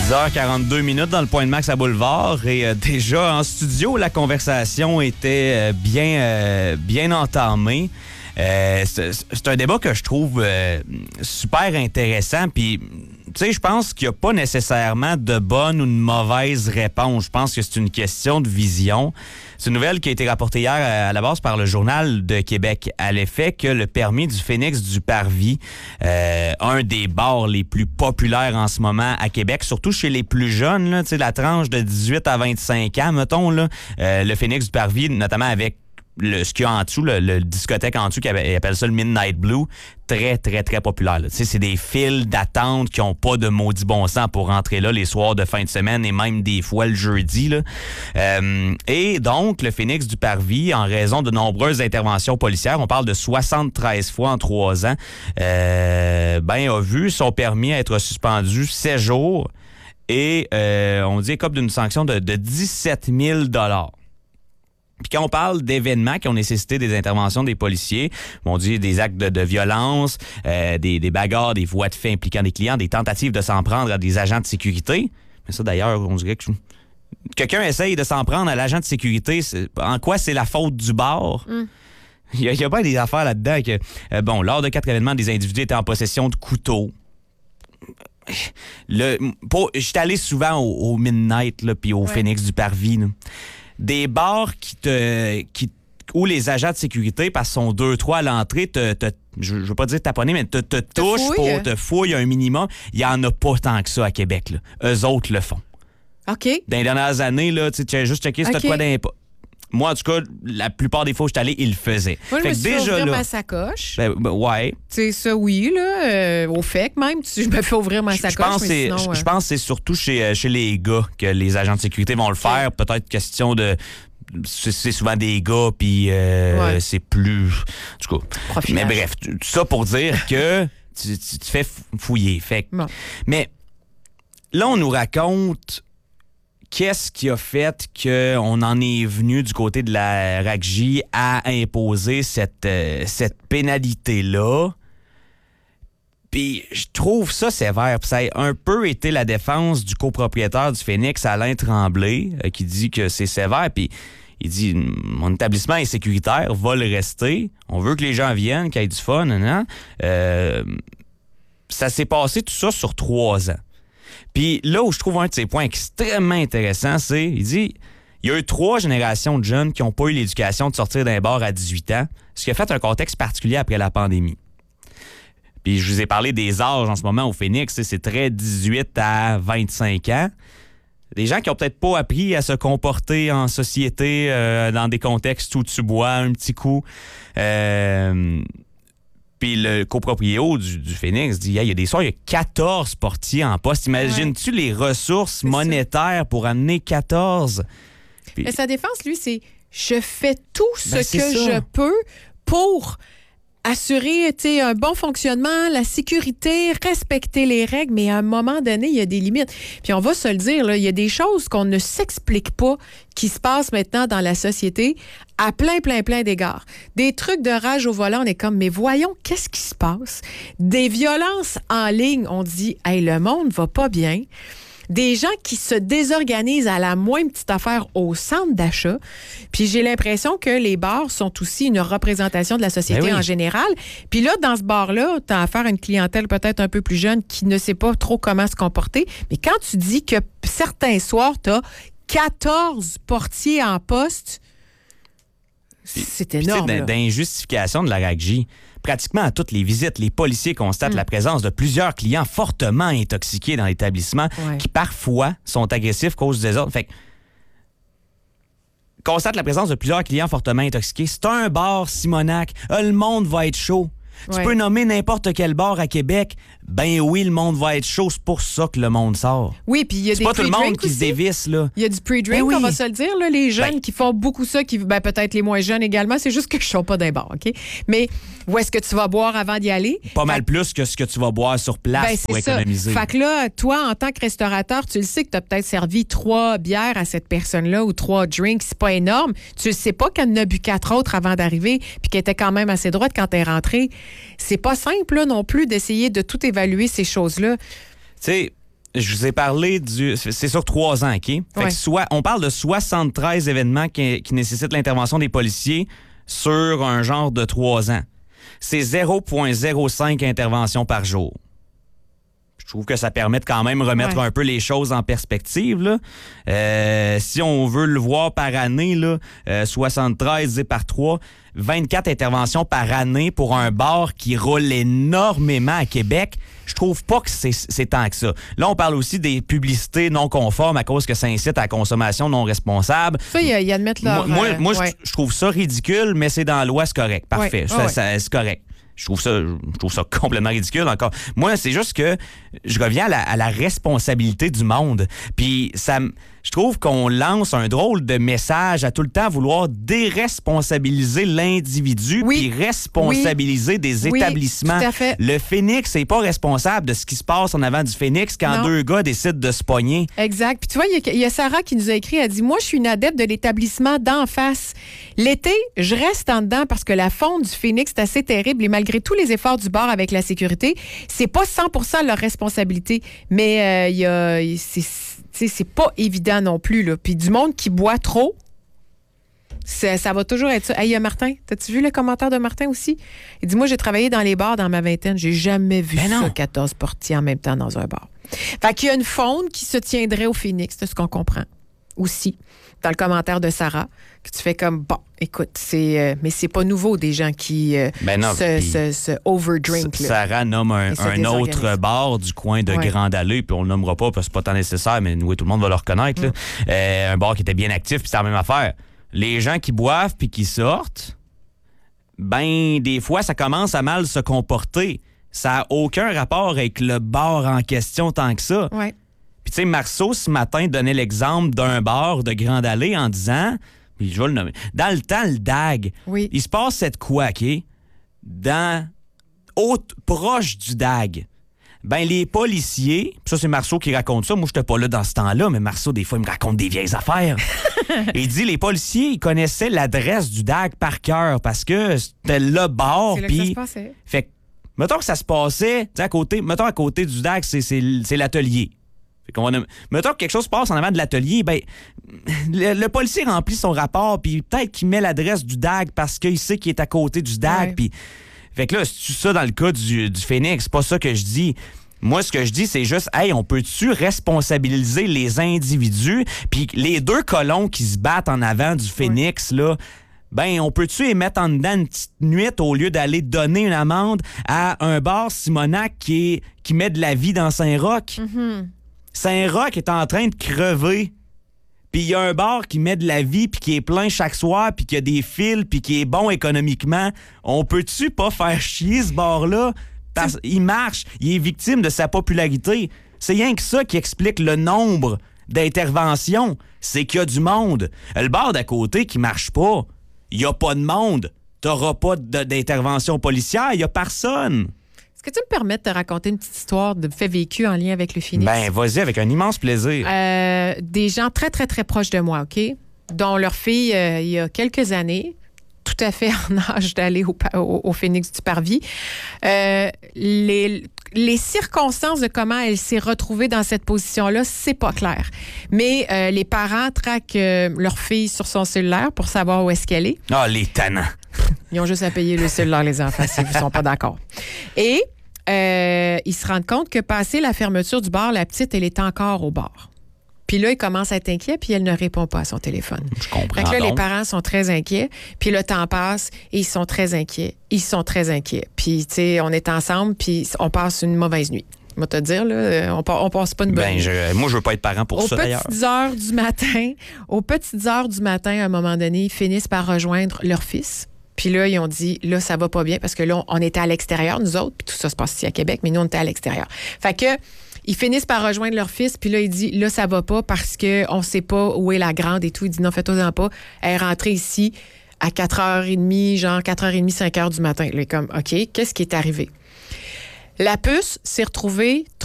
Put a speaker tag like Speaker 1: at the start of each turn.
Speaker 1: 10h42 dans le Point de Max à Boulevard et déjà en studio, la conversation était bien entamée. C'est un débat que je trouve super intéressant. Puis, tu sais, je pense qu'il n'y a pas nécessairement de bonne ou de mauvaise réponse. Je pense que c'est une question de vision. C'est une nouvelle qui a été rapportée hier à la base par le Journal de Québec à l'effet que le permis du Phénix du Parvis, un des bars les plus populaires en ce moment à Québec, surtout chez les plus jeunes, là, tu sais, la tranche de 18 à 25 ans, mettons, là, le Phénix du Parvis, notamment avec ce qu'il y a en dessous, le discothèque en dessous, ils appellent ça le Midnight Blue, très, très, très populaire. Tu sais, c'est des files d'attente qui n'ont pas de maudit bon sens pour rentrer là les soirs de fin de semaine et même des fois le jeudi. Là. Et donc, le Phénix du Parvis, en raison de nombreuses interventions policières, on parle de 73 fois en 3 ans, a vu son permis être suspendu 7 jours et on dit écope d'une sanction de 17 000 $. Puis quand on parle d'événements qui ont nécessité des interventions des policiers, on dit des actes de violence, des bagarres, des voies de fait impliquant des clients, des tentatives de s'en prendre à des agents de sécurité. Mais ça, d'ailleurs, on dirait que quelqu'un essaye de s'en prendre à l'agent de sécurité. En quoi c'est la faute du bar? Il y a pas des affaires là-dedans que... lors de 4 événements, des individus étaient en possession de couteaux. J'étais allé souvent au Midnight puis au Phénix du Parvis, là. Des bars où les agents de sécurité, parce qu'ils sont 2-3 à l'entrée, je veux pas dire taponner, mais te touchent pour te fouiller un minimum. Il n'y en a pas tant que ça à Québec. Là. Eux autres le font.
Speaker 2: OK.
Speaker 1: Dans les dernières années, tu as juste checké si t'as de quoi dans les pas. Moi, en tout cas, la plupart des fois où je suis allé, ils le faisaient.
Speaker 2: Moi, je me suis fait ouvrir ma sacoche.
Speaker 1: Ouais.
Speaker 2: Tu sais, ça, oui, là. Au FEC, même, je me fais ouvrir ma sacoche.
Speaker 1: Je pense que c'est surtout chez les gars que les agents de sécurité vont le faire. Peut-être question de... C'est souvent des gars, puis c'est plus... En tout cas. Mais bref, tout ça pour dire que tu te fais fouiller. Fait. Bon. Mais là, on nous raconte... Qu'est-ce qui a fait qu'on en est venu du côté de la RACJ à imposer cette pénalité-là? Puis je trouve ça sévère. Puis ça a un peu été la défense du copropriétaire du Phénix, Alain Tremblay, qui dit que c'est sévère. Puis il dit, mon établissement est sécuritaire, va le rester. On veut que les gens viennent, qu'il y ait du fun. Ça s'est passé tout ça sur 3 ans. Puis là où je trouve un de ses points extrêmement intéressants, c'est, il dit, il y a eu 3 générations de jeunes qui n'ont pas eu l'éducation de sortir d'un bar à 18 ans, ce qui a fait un contexte particulier après la pandémie. Puis je vous ai parlé des âges en ce moment au Phénix, c'est très 18 à 25 ans. Des gens qui n'ont peut-être pas appris à se comporter en société dans des contextes où tu bois un petit coup. Puis le copropriétaire du Phénix dit, il y a des soirs, il y a 14 portiers en poste. Imagines-tu les ressources monétaires pour amener 14? Puis...
Speaker 2: Mais sa défense, lui, c'est je fais tout ce que je peux pour assurer un bon fonctionnement, la sécurité, respecter les règles, mais à un moment donné, il y a des limites. Puis on va se le dire, là, il y a des choses qu'on ne s'explique pas qui se passent maintenant dans la société à plein d'égards. Des trucs de rage au volant, on est comme, mais voyons, qu'est-ce qui se passe? Des violences en ligne, on dit, hey, le monde va pas bien. Des gens qui se désorganisent à la moindre petite affaire au centre d'achat. Puis j'ai l'impression que les bars sont aussi une représentation de la société en général. Puis là, dans ce bar-là, tu as affaire à une clientèle peut-être un peu plus jeune qui ne sait pas trop comment se comporter. Mais quand tu dis que certains soirs, tu as 14 portiers en poste, c'est énorme.
Speaker 1: D'injustification de la RACJ. Pratiquement à toutes les visites, les policiers constatent la présence de plusieurs clients fortement intoxiqués dans l'établissement qui parfois sont agressifs, causent des ordres. Fait que, constate la présence de plusieurs clients fortement intoxiqués. C'est un bar Simonac. Le monde va être chaud. Tu peux nommer n'importe quel bar à Québec. Ben oui, le monde va être chaud. C'est pour ça que le monde sort.
Speaker 2: Oui, puis il y a des
Speaker 1: pre-drinks. C'est pas tout le monde qui se dévisse, là.
Speaker 2: Il y a du pre-drink, on va se le dire, là. Les jeunes qui font beaucoup ça, peut-être les moins jeunes également. C'est juste que je ne suis pas d'un bar, OK? Mais où est-ce que tu vas boire avant d'y aller?
Speaker 1: Pas mal plus que ce que tu vas boire sur place pour économiser.
Speaker 2: Fait que là, toi, en tant que restaurateur, tu le sais que tu as peut-être servi 3 bières à cette personne-là ou 3 drinks. C'est pas énorme. Tu ne sais pas qu'elle en a bu 4 autres avant d'arriver puis qu'elle était quand même assez droite quand elle est rentrée. C'est pas simple, là, non plus, d'essayer de tout évaluer ces choses-là.
Speaker 1: Tu sais, Je vous ai parlé c'est sur 3 ans, OK? Fait que on parle de 73 événements qui nécessitent l'intervention des policiers sur un genre de 3 ans. C'est 0,05 interventions par jour. Je trouve que ça permet de quand même remettre un peu les choses en perspective, là. Si on veut le voir par année, là, 73 divisé par 3, 24 interventions par année pour un bar qui roule énormément à Québec. Je trouve pas que c'est tant que ça. Là, on parle aussi des publicités non conformes à cause que ça incite à la consommation non responsable.
Speaker 2: Ça, il y a de mettre leur...
Speaker 1: Moi je trouve ça ridicule, mais c'est dans la loi, c'est correct. Parfait. C'est correct. Je trouve ça complètement ridicule encore. Moi, c'est juste que je reviens à la responsabilité du monde. Puis je trouve qu'on lance un drôle de message à tout le temps vouloir déresponsabiliser l'individu puis responsabiliser des établissements.
Speaker 2: Tout à fait.
Speaker 1: Le Phoenix n'est pas responsable de ce qui se passe en avant du Phoenix quand 2 gars décident de se pogner.
Speaker 2: Exact. Puis tu vois, il y a Sarah qui nous a écrit, elle dit « Moi, je suis une adepte de l'établissement d'en face. L'été, je reste en dedans parce que la fonte du Phoenix est assez terrible et malgré tous les efforts du bar avec la sécurité, c'est pas 100% leur responsabilité. Mais c'est pas évident non plus, là. Puis du monde qui boit trop, ça va toujours être ça. Hey, Martin, t'as-tu vu le commentaire de Martin aussi? Il dit, moi, j'ai travaillé dans les bars dans ma vingtaine. J'ai jamais vu ça, 14 portiers en même temps dans un bar. Fait qu'il y a une faune qui se tiendrait au Phoenix, c'est ce qu'on comprend aussi. Dans le commentaire de Sarah, que tu fais comme, bon, écoute, mais c'est pas nouveau des gens qui se overdrink.
Speaker 1: Sarah nomme un autre bar du coin de Grande Allée, puis on le nommera pas parce que c'est pas tant nécessaire, mais tout le monde va le reconnaître. Là. Un bar qui était bien actif, puis c'est la même affaire. Les gens qui boivent puis qui sortent, des fois, ça commence à mal se comporter. Ça n'a aucun rapport avec le bar en question tant que ça.
Speaker 2: Ouais.
Speaker 1: Puis, tu sais, Marceau, ce matin, donnait l'exemple d'un bar de Grande Allée en disant, puis je vais le nommer, dans le temps, le DAG, il se passe cette quoi, OK? Proche du DAG. Les policiers, ça, c'est Marceau qui raconte ça. Moi, je n'étais pas là dans ce temps-là, mais Marceau, des fois, il me raconte des vieilles affaires. Il dit, les policiers, ils connaissaient l'adresse du DAG par cœur parce que c'était le bar.
Speaker 2: C'est là que ça se passait.
Speaker 1: Fait que, mettons que ça se passait, à côté du DAG, c'est l'atelier. Mettons que quelque chose se passe en avant de l'atelier, le policier remplit son rapport, puis peut-être qu'il met l'adresse du DAG parce qu'il sait qu'il est à côté du DAG. Puis, fait que là, c'est ça dans le cas du Phoenix, c'est pas ça que je dis. Moi, ce que je dis, c'est juste, on peut-tu responsabiliser les individus, puis les 2 colons qui se battent en avant du Phoenix, là, on peut-tu les mettre en dedans une petite nuit au lieu d'aller donner une amende à un bar Simonac qui met de la vie dans Saint-Roch?
Speaker 2: Mm-hmm.
Speaker 1: Saint-Roch est en train de crever. Puis il y a un bar qui met de la vie, puis qui est plein chaque soir, puis qui a des fils, puis qui est bon économiquement. On peut-tu pas faire chier ce bar-là? Parce qu'il marche, il est victime de sa popularité. C'est rien que ça qui explique le nombre d'interventions. C'est qu'il y a du monde. Le bar d'à côté qui marche pas, il n'y a pas de monde. T'auras pas d'intervention policière, il n'y a personne.
Speaker 2: Est-ce que tu me permets de te raconter une petite histoire de fait vécu en lien avec le Phoenix?
Speaker 1: Vas-y, avec un immense plaisir.
Speaker 2: Des gens très, très, très proches de moi, OK? Dont leur fille, il y a quelques années, tout à fait en âge d'aller au Phoenix du Parvis. Les circonstances de comment elle s'est retrouvée dans cette position-là, c'est pas clair. Mais les parents traquent leur fille sur son cellulaire pour savoir où est-ce qu'elle est.
Speaker 1: Ah, les tannants!
Speaker 2: Ils ont juste à payer le cellulaire, les enfants, s'ils ne sont pas d'accord. Et ils se rendent compte que passé la fermeture du bar, la petite, elle est encore au bar. Puis là, ils commencent à être inquiets, puis elle ne répond pas à son téléphone.
Speaker 1: Je comprends.
Speaker 2: Fait que là, les parents sont très inquiets, puis le temps passe, et ils sont très inquiets. Ils sont très inquiets. Puis, tu sais, on est ensemble, puis on passe une mauvaise nuit. Je vais te dire, là, on passe pas une bonne nuit.
Speaker 1: Moi, je veux pas être parent pour ça, d'ailleurs.
Speaker 2: Aux petites heures du matin, à un moment donné, ils finissent par rejoindre leur fils. Puis là, ils ont dit, là, ça va pas bien parce que là, on était à l'extérieur, nous autres, puis tout ça se passe ici à Québec, mais nous, on était à l'extérieur. Fait que, ils finissent par rejoindre leur fils, puis là, il dit, là, ça va pas parce qu'on sait pas où est la grande et tout. Il dit, non, faites-en pas. Elle est rentrée ici à 4h30, genre 4h30, 5h du matin. Là, comme, OK, qu'est-ce qui est arrivé? La puce s'est retrouvée